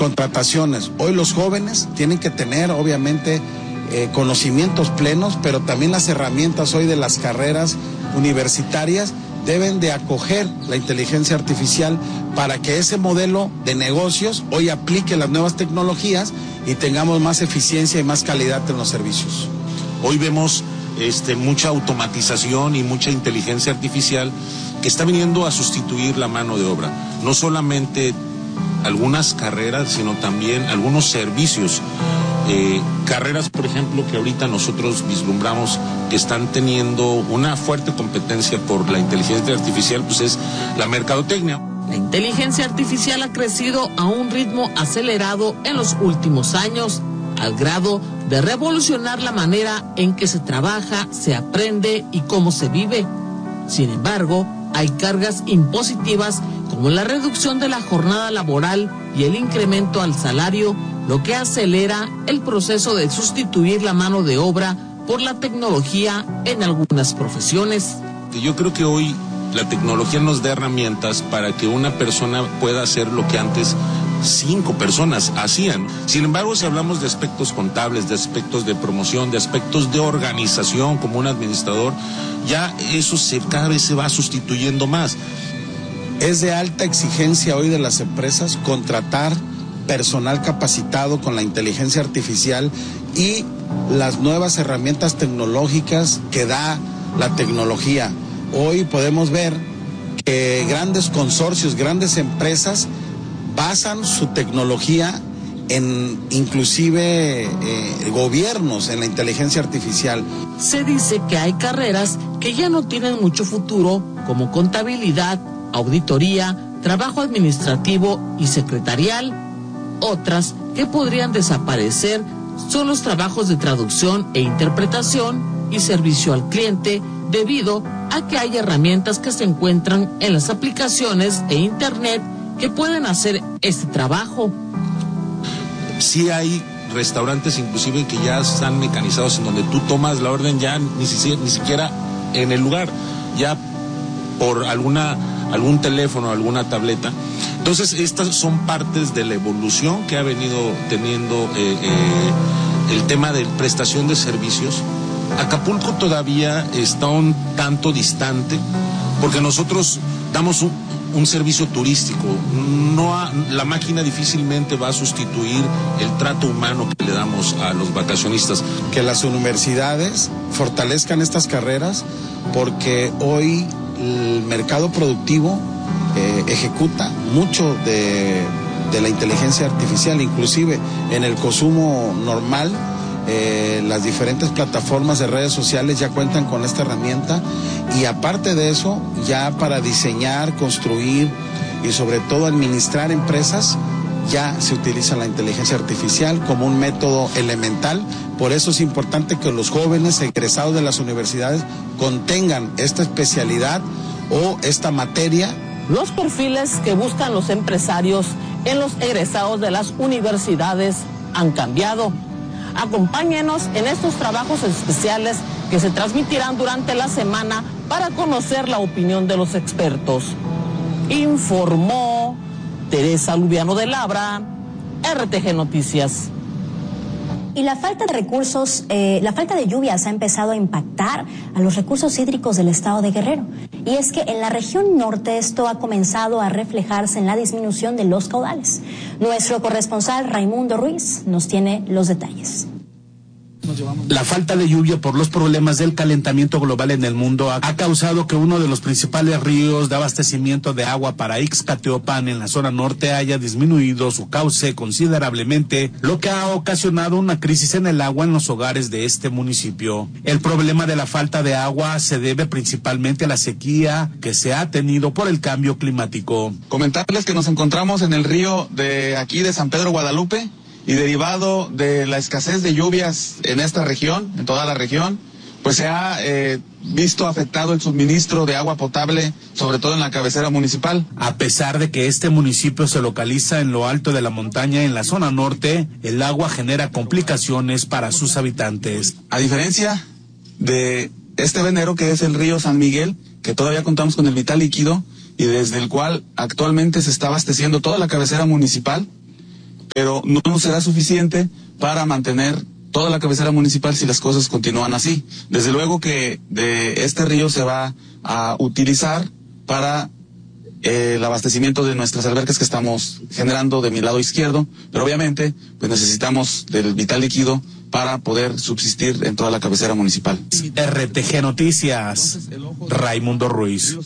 contrataciones. Hoy los jóvenes tienen que tener, obviamente, conocimientos plenos, pero también las herramientas hoy de las carreras universitarias deben de acoger la inteligencia artificial para que ese modelo de negocios hoy aplique las nuevas tecnologías y tengamos más eficiencia y más calidad en los servicios. Hoy vemos mucha automatización y mucha inteligencia artificial que está viniendo a sustituir la mano de obra. No solamente algunas carreras, sino también algunos servicios. Carreras, por ejemplo, que ahorita nosotros vislumbramos que están teniendo una fuerte competencia por la inteligencia artificial, pues es la mercadotecnia. La inteligencia artificial ha crecido a un ritmo acelerado en los últimos años, al grado de revolucionar la manera en que se trabaja, se aprende y cómo se vive. Sin embargo, hay cargas impositivas como la reducción de la jornada laboral y el incremento al salario, lo que acelera el proceso de sustituir la mano de obra por la tecnología en algunas profesiones. Yo creo que hoy la tecnología nos da herramientas para que una persona pueda hacer lo que antes 5 personas hacían. Sin embargo, si hablamos de aspectos contables, de aspectos de promoción, de aspectos de organización como un administrador, ya eso cada vez se va sustituyendo más. Es de alta exigencia hoy de las empresas contratar personal capacitado con la inteligencia artificial y las nuevas herramientas tecnológicas que da la tecnología. Hoy podemos ver que grandes consorcios, grandes empresas basan su tecnología en inclusive gobiernos en la inteligencia artificial. Se dice que hay carreras que ya no tienen mucho futuro, como contabilidad, auditoría, trabajo administrativo y secretarial. Otras que podrían desaparecer son los trabajos de traducción e interpretación y servicio al cliente, debido a que hay herramientas que se encuentran en las aplicaciones e internet que pueden hacer este trabajo. Sí hay restaurantes inclusive que ya están mecanizados, en donde tú tomas la orden ya ni siquiera en el lugar, ya por algún teléfono, alguna tableta. Entonces estas son partes de la evolución que ha venido teniendo el tema de prestación de servicios. Acapulco todavía está un tanto distante porque nosotros damos un servicio turístico. La máquina difícilmente va a sustituir el trato humano que le damos a los vacacionistas. Que las universidades fortalezcan estas carreras porque hoy el mercado productivo ejecuta mucho de la inteligencia artificial, inclusive en el consumo normal. Las diferentes plataformas de redes sociales ya cuentan con esta herramienta y aparte de eso, ya para diseñar, construir y sobre todo administrar empresas, ya se utiliza la inteligencia artificial como un método elemental. Por eso es importante que los jóvenes egresados de las universidades contengan esta especialidad o esta materia. Los perfiles que buscan los empresarios en los egresados de las universidades han cambiado. Acompáñenos en estos trabajos especiales que se transmitirán durante la semana para conocer la opinión de los expertos. Informó Teresa Lubiano de Labra, RTG Noticias. Y la falta de recursos, la falta de lluvias ha empezado a impactar a los recursos hídricos del estado de Guerrero. Y es que en la región norte esto ha comenzado a reflejarse en la disminución de los caudales. Nuestro corresponsal Raimundo Ruiz nos tiene los detalles. La falta de lluvia por los problemas del calentamiento global en el mundo ha causado que uno de los principales ríos de abastecimiento de agua para Ixcateopan en la zona norte haya disminuido su cauce considerablemente, lo que ha ocasionado una crisis en el agua en los hogares de este municipio. El problema de la falta de agua se debe principalmente a la sequía que se ha tenido por el cambio climático. Comentarles que nos encontramos en el río de aquí de San Pedro Guadalupe, y derivado de la escasez de lluvias en esta región, en toda la región, pues se ha visto afectado el suministro de agua potable, sobre todo en la cabecera municipal. A pesar de que este municipio se localiza en lo alto de la montaña en la zona norte, el agua genera complicaciones para sus habitantes. A diferencia de este venero que es el río San Miguel, que todavía contamos con el vital líquido y desde el cual actualmente se está abasteciendo toda la cabecera municipal, pero no será suficiente para mantener toda la cabecera municipal si las cosas continúan así. Desde luego que de este río se va a utilizar para el abastecimiento de nuestras albercas que estamos generando de mi lado izquierdo, pero obviamente pues necesitamos del vital líquido para poder subsistir en toda la cabecera municipal. RTG Noticias, Raimundo Ruiz.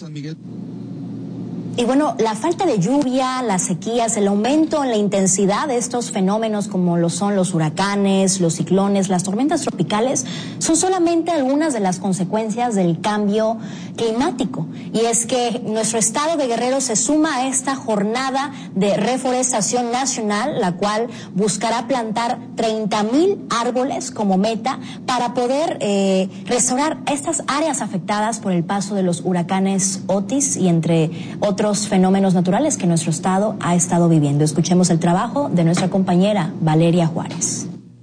Y bueno, la falta de lluvia, las sequías, el aumento en la intensidad de estos fenómenos como lo son los huracanes, los ciclones, las tormentas tropicales, son solamente algunas de las consecuencias del cambio climático. Y es que nuestro estado de Guerrero se suma a esta jornada de reforestación nacional, la cual buscará plantar 30,000 árboles como meta para poder restaurar estas áreas afectadas por el paso de los huracanes Otis y entre otros fenómenos naturales que nuestro estado ha estado viviendo. Escuchemos el trabajo de nuestra compañera Valeria Juárez.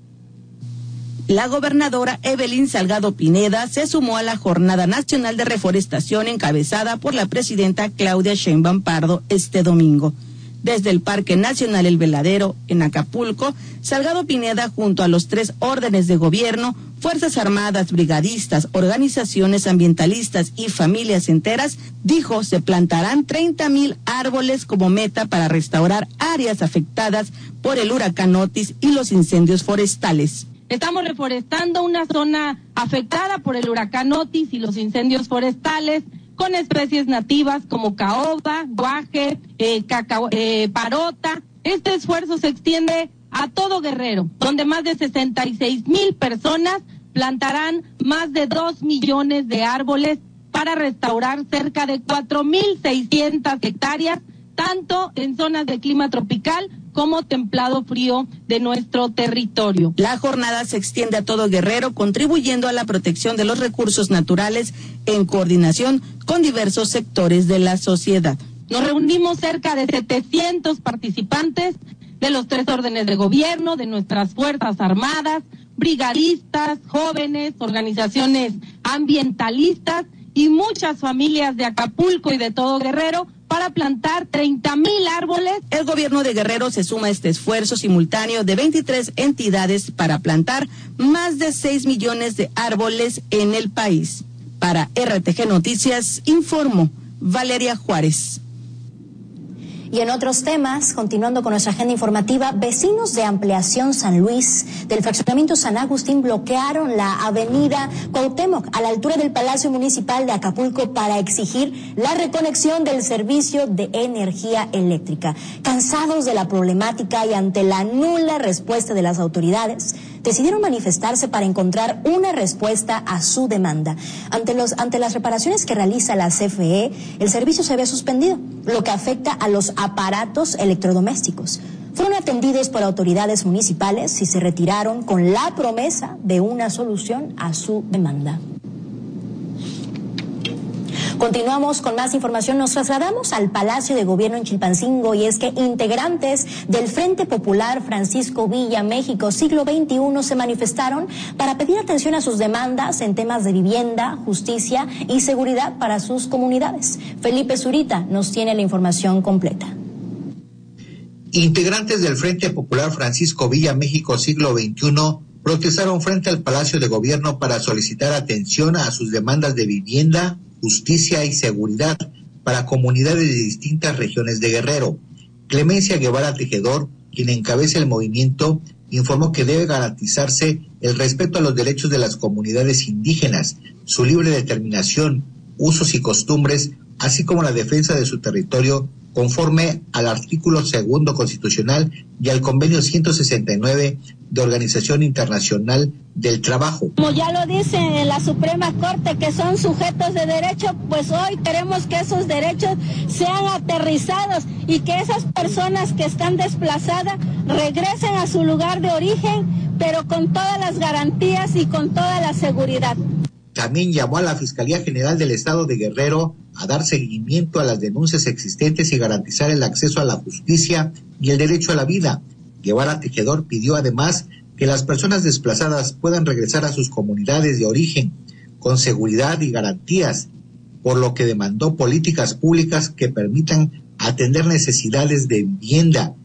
La gobernadora Evelyn Salgado Pineda se sumó a la Jornada Nacional de Reforestación encabezada por la presidenta Claudia Sheinbaum Pardo este domingo. Desde el Parque Nacional El Veladero, en Acapulco, Salgado Pineda, junto a los 3 órdenes de gobierno, Fuerzas Armadas, brigadistas, organizaciones ambientalistas y familias enteras, dijo se plantarán 30,000 árboles como meta para restaurar áreas afectadas por el huracán Otis y los incendios forestales. Estamos reforestando una zona afectada por el huracán Otis y los incendios forestales, con especies nativas como caoba, guaje, parota. Este esfuerzo se extiende a todo Guerrero, donde más de 66,000 personas plantarán más de 2 millones de árboles para restaurar cerca de 4,600 hectáreas, tanto en zonas de clima tropical como templado frío de nuestro territorio. La jornada se extiende a todo Guerrero, contribuyendo a la protección de los recursos naturales en coordinación con diversos sectores de la sociedad. Nos reunimos cerca de 700 participantes de los 3 órdenes de gobierno, de nuestras Fuerzas Armadas, brigadistas, jóvenes, organizaciones ambientalistas y muchas familias de Acapulco y de todo Guerrero para plantar 30,000 árboles. El gobierno de Guerrero se suma a este esfuerzo simultáneo de 23 entidades para plantar más de 6 millones de árboles en el país. Para RTG Noticias, informó Valeria Juárez. Y en otros temas, continuando con nuestra agenda informativa, vecinos de Ampliación San Luis del fraccionamiento San Agustín bloquearon la avenida Cuauhtémoc a la altura del Palacio Municipal de Acapulco para exigir la reconexión del servicio de energía eléctrica. Cansados de la problemática y ante la nula respuesta de las autoridades, decidieron manifestarse para encontrar una respuesta a su demanda. Ante las reparaciones que realiza la CFE, el servicio se ve suspendido, lo que afecta a los aparatos electrodomésticos. Fueron atendidos por autoridades municipales y se retiraron con la promesa de una solución a su demanda. Continuamos con más información. Nos trasladamos al Palacio de Gobierno en Chilpancingo y es que integrantes del Frente Popular Francisco Villa México Siglo XXI se manifestaron para pedir atención a sus demandas en temas de vivienda, justicia y seguridad para sus comunidades. Felipe Zurita nos tiene la información completa. Integrantes del Frente Popular Francisco Villa México Siglo XXI protestaron frente al Palacio de Gobierno para solicitar atención a sus demandas de vivienda, justicia y seguridad para comunidades de distintas regiones de Guerrero. Clemencia Guevara Tejedor, quien encabeza el movimiento, informó que debe garantizarse el respeto a los derechos de las comunidades indígenas, su libre determinación, usos y costumbres, así como la defensa de su territorio conforme al artículo 2 constitucional y al convenio 169 de Organización Internacional del Trabajo. Como ya lo dice en la Suprema Corte que son sujetos de derecho, pues hoy queremos que esos derechos sean aterrizados y que esas personas que están desplazadas regresen a su lugar de origen, pero con todas las garantías y con toda la seguridad. También llamó a la Fiscalía General del Estado de Guerrero a dar seguimiento a las denuncias existentes y garantizar el acceso a la justicia y el derecho a la vida. Guevara Tejedor pidió además que las personas desplazadas puedan regresar a sus comunidades de origen con seguridad y garantías, por lo que demandó políticas públicas que permitan atender necesidades de vivienda,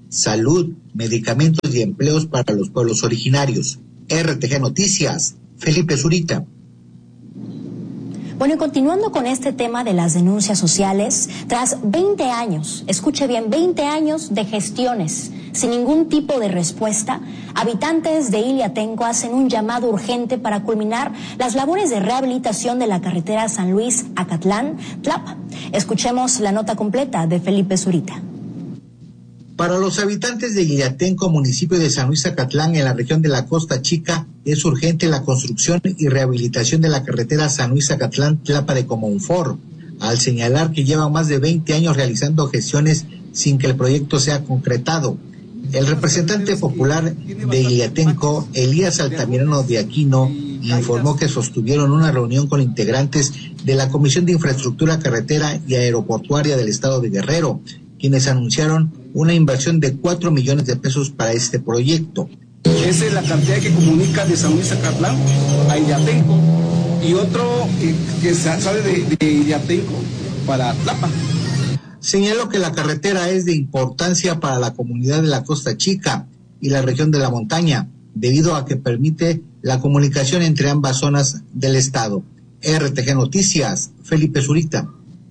salud, medicamentos y empleos para los pueblos originarios. RTG Noticias, Felipe Zurita. Bueno, y continuando con este tema de las denuncias sociales, tras 20 años, escuche bien, 20 años de gestiones sin ningún tipo de respuesta, habitantes de Iliatenco hacen un llamado urgente para culminar las labores de rehabilitación de la carretera San Luis-Acatlán, Tlapa. Escuchemos la nota completa de Felipe Zurita. Para los habitantes de Iliatenco, municipio de San Luis Acatlán, en la región de la Costa Chica, es urgente la construcción y rehabilitación de la carretera San Luis Acatlán, Tlapa de Comonfort, al señalar que llevan más de 20 años realizando gestiones sin que el proyecto sea concretado. El representante popular de Iliatenco, Elías Altamirano de Aquino, informó que sostuvieron una reunión con integrantes de la Comisión de Infraestructura Carretera y Aeroportuaria del Estado de Guerrero, quienes anunciaron una inversión de 4 millones de pesos para este proyecto. Esa es la carretera que comunica de San Luis Acatlán a Iliatenco y otro que sale de Iliatenco para Tlapa. Señaló que la carretera es de importancia para la comunidad de la Costa Chica y la región de la montaña, debido a que permite la comunicación entre ambas zonas del estado. RTG Noticias, Felipe Zurita.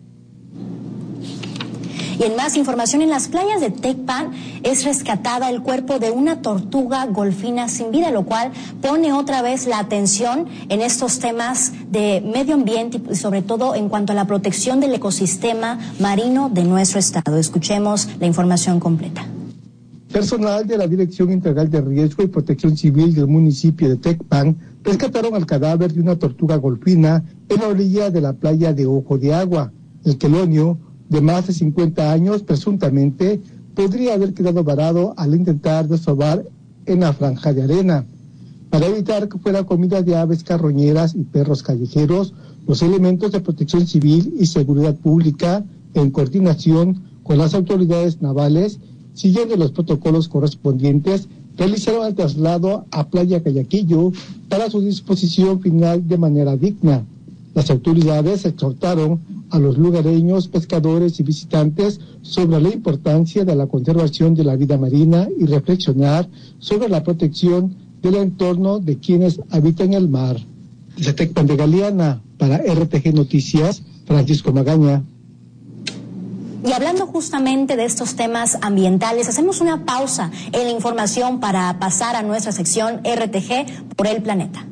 Y en más información, en las playas de Tecpan es rescatada el cuerpo de una tortuga golfina sin vida, lo cual pone otra vez la atención en estos temas de medio ambiente y sobre todo en cuanto a la protección del ecosistema marino de nuestro estado. Escuchemos la información completa. Personal de la Dirección Integral de Riesgo y Protección Civil del municipio de Tecpan rescataron el cadáver de una tortuga golfina en la orilla de la playa de Ojo de Agua. El quelonio, de más de 50 años, presuntamente podría haber quedado varado al intentar desovar en la franja de arena. Para evitar que fuera comida de aves carroñeras y perros callejeros, los elementos de protección civil y seguridad pública, en coordinación con las autoridades navales, siguiendo los protocolos correspondientes, realizaron el traslado a Playa Cayaquillo para su disposición final de manera digna. Las autoridades exhortaron a los lugareños, pescadores y visitantes sobre la importancia de la conservación de la vida marina y reflexionar sobre la protección del entorno de quienes habitan el mar. De Tecpan de Galeana, para RTG Noticias, Francisco Magaña. Y hablando justamente de estos temas ambientales, hacemos una pausa en la información para pasar a nuestra sección RTG por el planeta.